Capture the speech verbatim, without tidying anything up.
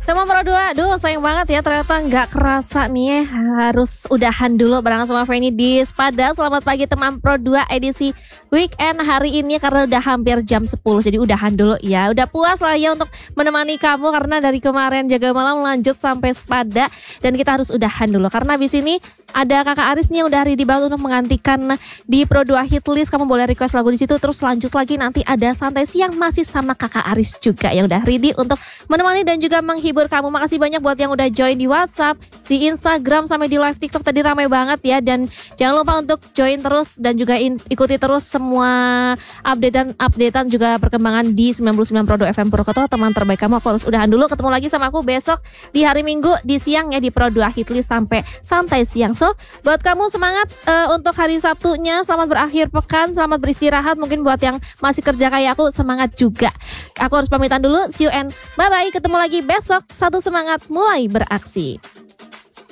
Sama Pro dua, aduh sayang banget ya ternyata nggak kerasa nih harus udahan dulu bareng sama Feni di Spada. Selamat pagi teman Pro dua edisi weekend hari ini karena udah hampir jam sepuluh. Jadi udahan dulu ya, udah puas lah ya untuk menemani kamu karena dari kemarin jaga malam lanjut sampai Spada. Dan kita harus udahan dulu karena di sini ada kakak Aris nih yang udah ready banget untuk menggantikan di Pro dua Hit List. Kamu boleh request lagu di situ, terus lanjut lagi nanti ada santai siang masih sama kakak Aris juga yang udah ready untuk menemani dan juga menghibur kamu. Makasih banyak buat yang udah join di WhatsApp, di Instagram, sampai di live TikTok tadi ramai banget ya. Dan jangan lupa untuk join terus dan juga in, ikuti terus semua update dan updatean juga perkembangan di sembilan puluh sembilan Pro dua F M Purwokerto. Teman terbaik kamu, aku harus udahan dulu. Ketemu lagi sama aku besok di hari Minggu di siang ya di Pro dua Hit List sampai santai siang. So buat kamu semangat uh, untuk hari Sabtunya, selamat berakhir pekan, selamat beristirahat. Mungkin buat yang masih kerja kayak aku semangat juga. Aku harus pamitan dulu, see you and bye bye. Ketemu lagi besok. Satu semangat mulai beraksi.